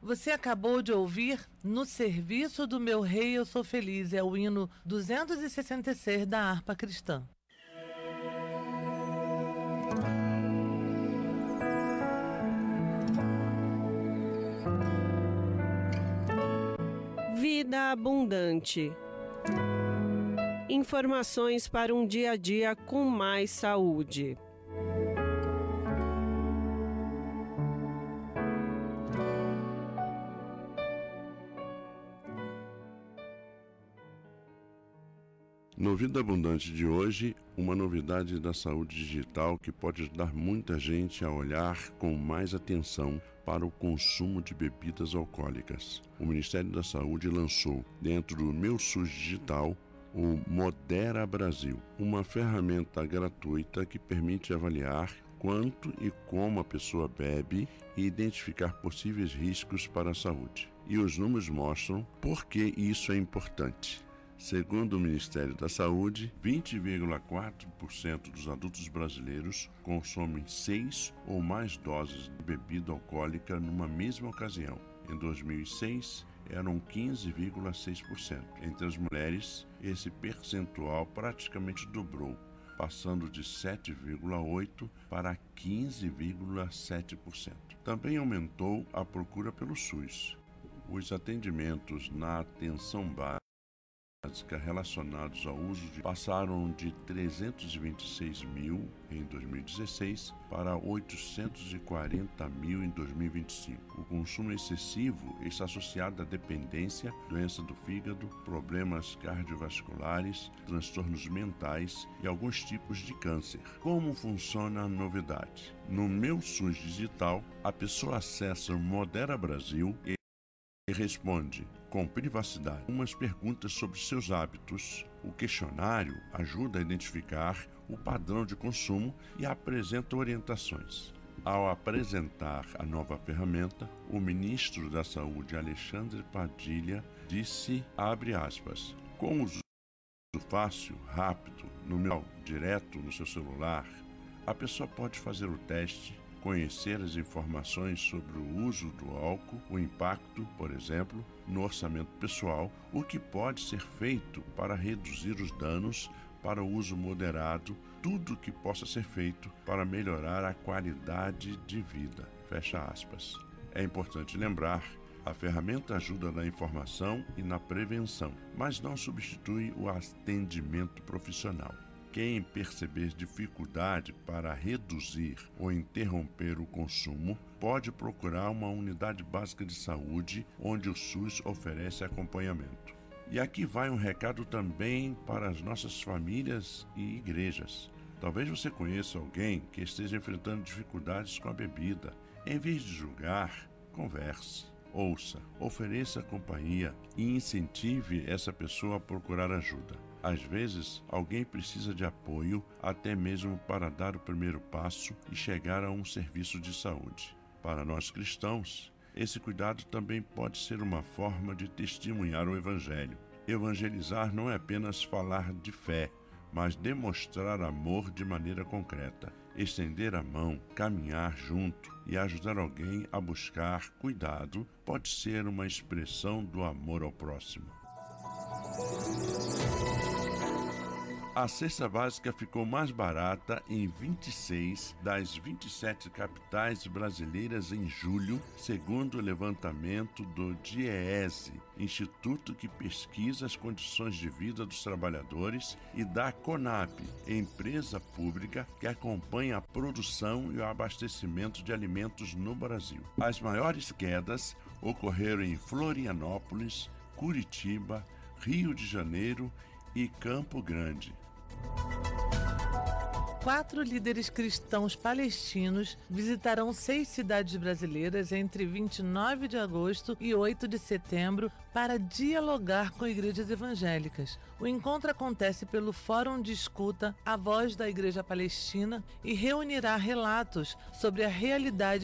Você acabou de ouvir No Serviço do Meu Rei Eu Sou Feliz, é o hino 266 da harpa cristã. Vida abundante. Informações para um dia a dia com mais saúde. No Vida Abundante de hoje, uma novidade da saúde digital que pode ajudar muita gente a olhar com mais atenção para o consumo de bebidas alcoólicas. O Ministério da Saúde lançou, dentro do Meu SUS Digital, o Modera Brasil, uma ferramenta gratuita que permite avaliar quanto e como a pessoa bebe e identificar possíveis riscos para a saúde. E os números mostram por que isso é importante. Segundo o Ministério da Saúde, 20,4% dos adultos brasileiros consomem 6 ou mais doses de bebida alcoólica numa mesma ocasião. Em 2006, eram 15,6%. Entre as mulheres, esse percentual praticamente dobrou, passando de 7,8% para 15,7%. Também aumentou a procura pelo SUS. Os atendimentos na atenção básica relacionados ao uso passaram de 326 mil em 2016 para 840 mil em 2025. O consumo excessivo está associado à dependência, doença do fígado, problemas cardiovasculares, transtornos mentais e alguns tipos de câncer. Como funciona a novidade? No Meu SUS Digital, a pessoa acessa o Modera Brasil e responde com privacidade umas perguntas sobre seus hábitos. O questionário ajuda a identificar o padrão de consumo e apresenta orientações. Ao apresentar a nova ferramenta, o ministro da Saúde, Alexandre Padilha, disse, abre aspas, com uso fácil, rápido, direto no seu celular, a pessoa pode fazer o teste, conhecer as informações sobre o uso do álcool, o impacto, por exemplo, no orçamento pessoal, o que pode ser feito para reduzir os danos para o uso moderado, tudo o que possa ser feito para melhorar a qualidade de vida. Fecha aspas. É importante lembrar, a ferramenta ajuda na informação e na prevenção, mas não substitui o atendimento profissional. Quem perceber dificuldade para reduzir ou interromper o consumo pode procurar uma unidade básica de saúde onde o SUS oferece acompanhamento. E aqui vai um recado também para as nossas famílias e igrejas. Talvez você conheça alguém que esteja enfrentando dificuldades com a bebida. Em vez de julgar, converse. Ouça, ofereça companhia e incentive essa pessoa a procurar ajuda. Às vezes, alguém precisa de apoio até mesmo para dar o primeiro passo e chegar a um serviço de saúde. Para nós cristãos, esse cuidado também pode ser uma forma de testemunhar o Evangelho. Evangelizar não é apenas falar de fé, mas demonstrar amor de maneira concreta, estender a mão, caminhar junto e ajudar alguém a buscar cuidado pode ser uma expressão do amor ao próximo. A cesta básica ficou mais barata em 26 das 27 capitais brasileiras em julho, segundo o levantamento do DIEESE, instituto que pesquisa as condições de vida dos trabalhadores, e da CONAB, empresa pública que acompanha a produção e o abastecimento de alimentos no Brasil. As maiores quedas ocorreram em Florianópolis, Curitiba, Rio de Janeiro e Campo Grande. 4 líderes cristãos palestinos visitarão 6 cidades brasileiras entre 29 de agosto e 8 de setembro para dialogar com igrejas evangélicas. O encontro acontece pelo Fórum de Escuta, a Voz da Igreja Palestina, e reunirá relatos sobre a realidade